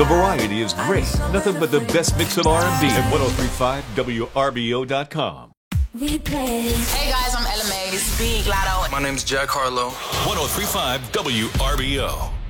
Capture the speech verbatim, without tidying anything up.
The variety is great. Nothing but the best mix of R and B at ten thirty-five W R B O dot com. Hey guys, I'm Ella May. This is Big Lotto. My name's Jack Harlow. ten thirty-five W R B O.